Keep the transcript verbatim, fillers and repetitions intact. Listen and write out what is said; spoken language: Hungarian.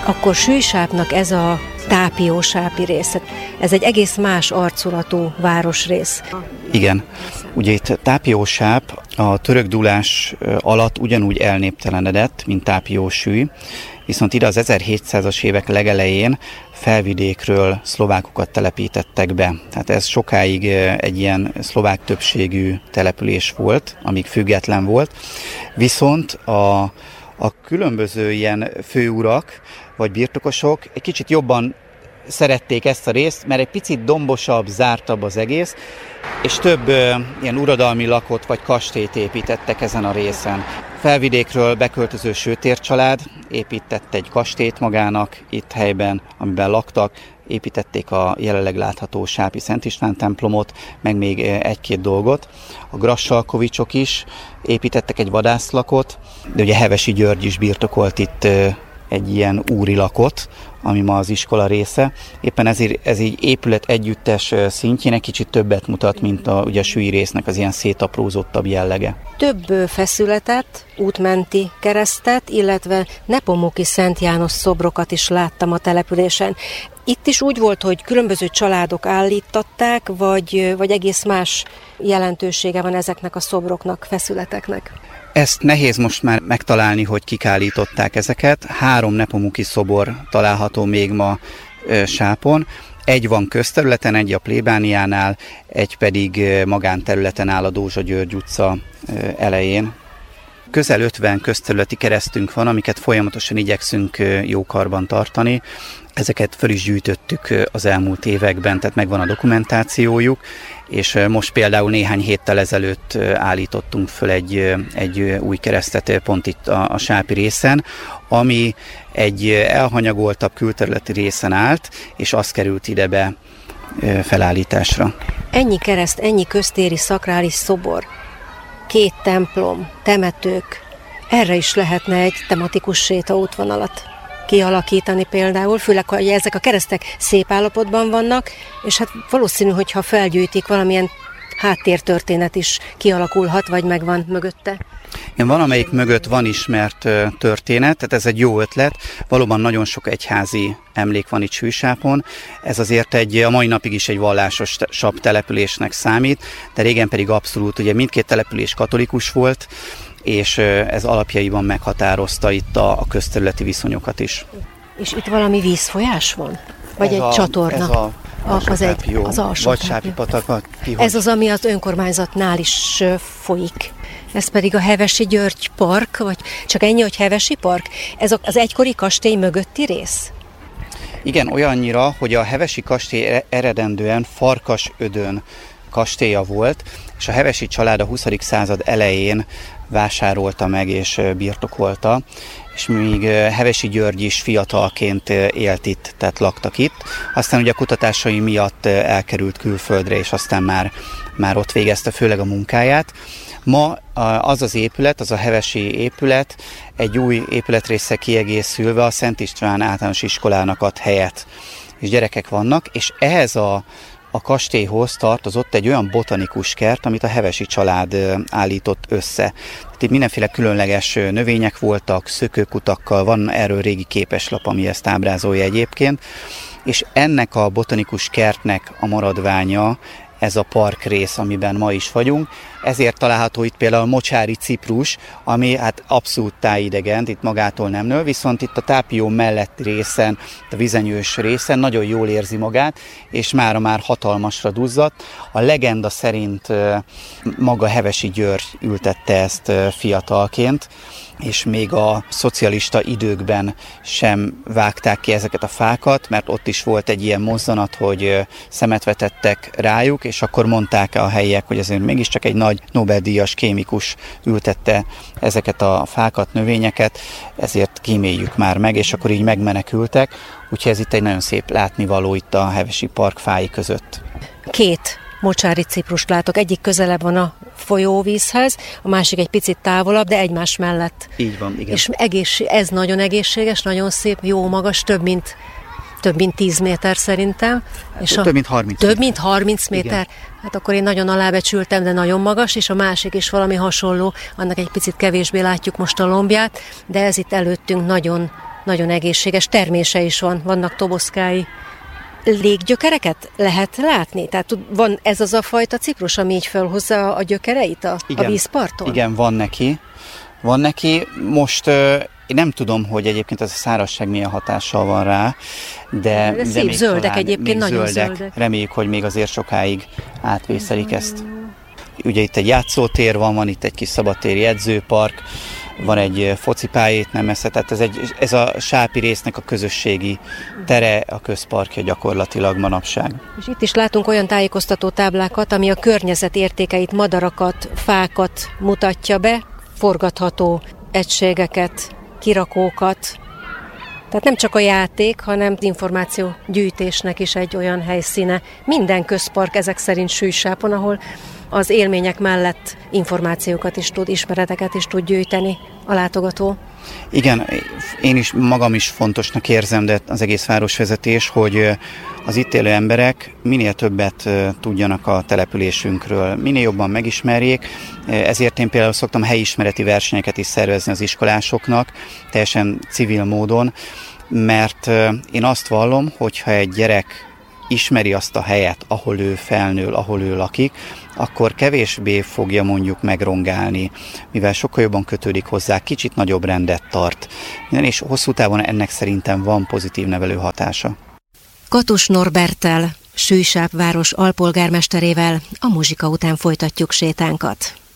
Akkor Sűjsápnak ez a tápiósápi rész, ez egy egész más arculatú városrész. Igen. Ugye itt Tápiósáp a török dúlás alatt ugyanúgy elnéptelenedett, mint Tápiósüly, viszont ide az ezerhétszázas évek legelején felvidékről szlovákokat telepítettek be. Tehát ez sokáig egy ilyen szlovák többségű település volt, amíg független volt. Viszont a, a különböző ilyen főurak vagy birtokosok egy kicsit jobban szerették ezt a részt, mert egy picit dombosabb, zártabb az egész, és több ö, ilyen uradalmi lakot vagy kastélyt építettek ezen a részen. Felvidékről beköltöző Sőtér család épített egy kastélyt magának itt helyben, amiben laktak, építették a jelenleg látható Sápi Szent István templomot, meg még egy-két dolgot. A Grassalkovicsok is építettek egy vadászlakot, de ugye Hevesi György is birtokolt itt egy ilyen úri lakot, ami ma az iskola része. Éppen ezért ez így épület együttes szintjén egy kicsit többet mutat, mint a, ugye a sülyi résznek az ilyen szétaprózottabb jellege. Több feszületet, útmenti keresztet, illetve Nepomuki Szent János szobrokat is láttam a településen. Itt is úgy volt, hogy különböző családok állítatták, vagy, vagy egész más jelentősége van ezeknek a szobroknak, feszületeknek? Ezt nehéz most már megtalálni, hogy kik állították ezeket. Három Nepomuki szobor található még ma ö, Sápon. Egy van közterületen, egy a plébániánál, egy pedig magánterületen áll a Dózsa György utca ö, elején. Közel ötven közterületi keresztünk van, amiket folyamatosan igyekszünk jó karban tartani. Ezeket föl is gyűjtöttük az elmúlt években, tehát megvan a dokumentációjuk, és most például néhány héttel ezelőtt állítottunk föl egy, egy új keresztet pont itt a, a Sápi részen, ami egy elhanyagoltabb külterületi részen állt, és az került ide be felállításra. Ennyi kereszt, ennyi köztéri szakrális szobor, két templom, temetők, erre is lehetne egy tematikus sétaútvonalat kialakítani például, főleg, hogy ezek a keresztek szép állapotban vannak, és hát valószínű, hogyha felgyűjtik, valamilyen háttértörténet is kialakulhat, vagy megvan mögötte. Igen, valamelyik mögött van ismert történet, tehát ez egy jó ötlet. Valóban nagyon sok egyházi emlék van itt Sűjsápon. Ez azért egy, a mai napig is egy vallásosabb településnek számít, de régen pedig abszolút, ugye mindkét település katolikus volt, és ez alapjaiban meghatározta itt a, a közterületi viszonyokat is. És itt valami vízfolyás van? Vagy ez egy a, csatorna? Ez a, a az egy, az alsó vagy Sápi patak. Ez az, ami az önkormányzatnál is folyik. Ez pedig a Hevesi György park, vagy csak ennyi, hogy Hevesi park? Ez az egykori kastély mögötti rész? Igen, olyannyira, hogy a Hevesi kastély eredendően Farkasödön kastélya volt, és a Hevesi család a huszadik század elején vásárolta meg és birtokolta, és még Hevesi György is fiatalként élt itt, tehát laktak itt. Aztán ugye a kutatásai miatt elkerült külföldre, és aztán már, már ott végezte főleg a munkáját. Ma az az épület, az a hevesi épület egy új épületrésze kiegészülve a Szent István általános iskolának ad helyet, és gyerekek vannak, és ehhez a A kastélyhoz tartozott egy olyan botanikus kert, amit a Hevesi család állított össze. Itt mindenféle különleges növények voltak, szökőkutakkal, van erről régi képeslap, ami ezt ábrázolja egyébként, és ennek a botanikus kertnek a maradványa ez a parkrész, amiben ma is vagyunk. Ezért található itt például mocsári ciprus, ami hát abszolút tájidegen, itt magától nem nő, viszont itt a Tápió melletti részen, a vizenyős részen nagyon jól érzi magát, és mára már hatalmasra duzzadt. A legenda szerint maga Hevesi György ültette ezt fiatalként, és még a szocialista időkben sem vágták ki ezeket a fákat, mert ott is volt egy ilyen mozzanat, hogy szemet vetettek rájuk, és akkor mondták a helyiek, hogy azért mégiscsak egy nagy Nobel-díjas kémikus ültette ezeket a fákat, növényeket, ezért kíméljük már meg, és akkor így megmenekültek, úgyhogy ez itt egy nagyon szép látnivaló itt a Hevesi park fái között. Két mocsári ciprust látok, egyik közelebb van a folyóvízhez, a másik egy picit távolabb, de egymás mellett. Így van, igen. És egész, ez nagyon egészséges, nagyon szép, jó magas, több mint több mint tíz méter szerintem. És több a, mint harminc Több mint harminc méter. Igen. Hát akkor én nagyon alábecsültem, de nagyon magas, és a másik is valami hasonló, annak egy picit kevésbé látjuk most a lombját, de ez itt előttünk nagyon nagyon egészséges, termése is van, vannak toboszkái. Léggyökereket lehet látni? Tehát van ez az a fajta ciprus, ami így felhozza a gyökereit a, a vízparton? Igen, van neki. Van neki. Most uh, én nem tudom, hogy egyébként ez a szárazság milyen hatással van rá, de, de, de szép még zöldek talán, egyébként, még nagyon zöldek. zöldek. Reméljük, hogy még azért sokáig átvészelik ezt. Ugye itt egy játszótér van, van itt egy kis szabadtéri edzőpark, van egy focipályét nem messze, tehát ez, egy, ez a Sápi résznek a közösségi tere, a közparkja gyakorlatilag manapság. És itt is látunk olyan tájékoztató táblákat, ami a környezet értékeit, madarakat, fákat mutatja be, forgatható egységeket, kirakókat. Tehát nem csak a játék, hanem információ gyűjtésnek is egy olyan helyszíne. Minden közpark ezek szerint Sűjsápon, ahol az élmények mellett információkat is tud, ismereteket is tud gyűjteni a látogató. Igen, én is magam is fontosnak érzem, de az egész városvezetés, hogy az itt élő emberek minél többet tudjanak a településünkről, minél jobban megismerjék, ezért én például szoktam helyismereti versenyeket is szervezni az iskolásoknak, teljesen civil módon, mert én azt vallom, hogyha egy gyerek ismeri azt a helyet, ahol ő felnől, ahol ő lakik, akkor kevésbé fogja mondjuk megrongálni, mivel sokkal jobban kötődik hozzá, kicsit nagyobb rendet tart. És hosszú távon ennek szerintem van pozitív nevelő hatása. Katus Norberttel, Sűjsáp város alpolgármesterével a muzsika után folytatjuk sétánkat.